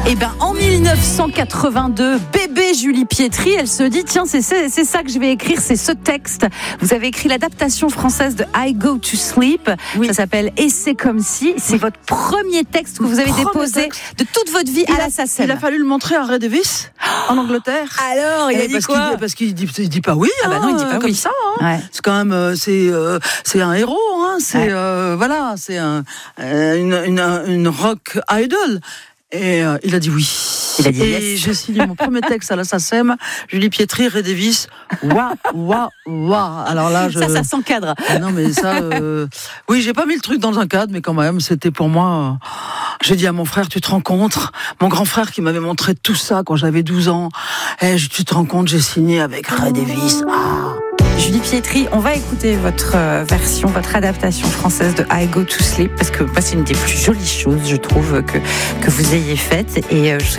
Et ben en 1982, bébé Julie Pietri, elle se dit tiens c'est ça que je vais écrire, c'est ce texte. Vous avez écrit l'adaptation française de I Go to Sleep. Oui. Ça s'appelle Et c'est comme si. C'est votre premier texte que vous avez déposé de toute votre vie à la SACEM. Il a fallu le montrer à Ray Davies en Angleterre. Alors il a dit quoi? Parce qu'il dit pas oui. Ah bah non, il dit pas comme oui. Ça. Ouais. C'est quand même c'est un héros. C'est voilà, c'est une rock idol. Et il a dit oui. Il a dit yes. Et j'ai signé mon premier texte à la SACEM, Julie Pietri, Ray Davies. Waouh. Alors là, ça s'encadre. Non mais ça, oui, j'ai pas mis le truc dans un cadre, mais quand même, c'était pour moi. J'ai dit à mon frère, tu te rends compte, mon grand frère qui m'avait montré tout ça quand j'avais 12 ans. Tu te rends compte, j'ai signé avec Ray Davies. Julie Pietri, on va écouter votre version, votre adaptation française de I Go to Sleep, parce que c'est une des plus jolies choses, je trouve, que vous ayez faites. Et